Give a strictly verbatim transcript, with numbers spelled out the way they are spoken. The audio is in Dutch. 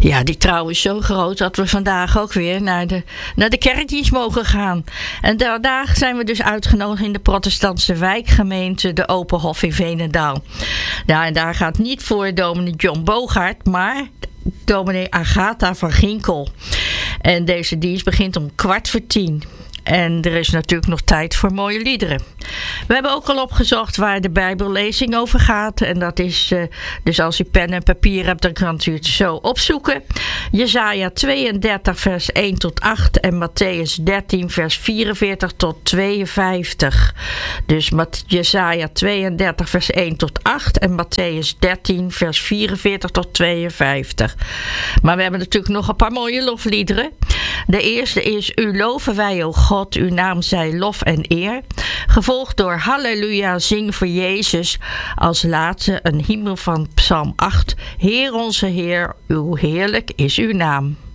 Ja, die trouw is zo groot dat we vandaag ook weer naar de, naar de kerkdienst mogen gaan. En vandaag zijn we dus uitgenodigd in de protestantse wijkgemeente de Open Hof in Veenendaal. Ja, en daar gaat niet voor dominee John Bogaert, maar dominee Agatha van Ginkel. En deze dienst begint om kwart voor tien. En er is natuurlijk nog tijd voor mooie liederen. We hebben ook al opgezocht waar de Bijbellezing over gaat. En dat is, uh, dus als u pen en papier hebt, dan kan u het zo opzoeken. Jesaja tweeëndertig vers één tot acht en Matthäus dertien vers vierenveertig tot tweeënvijftig. Dus Jesaja tweeëndertig vers één tot acht en Matthäus dertien vers vierenveertig tot tweeënvijftig. Maar we hebben natuurlijk nog een paar mooie lofliederen. De eerste is U loven wij, o God, uw naam zij lof en eer. Gevolgd door Halleluja, zing voor Jezus. Als laatste een hymne van Psalm acht. Heer onze Heer, uw heerlijk is uw naam.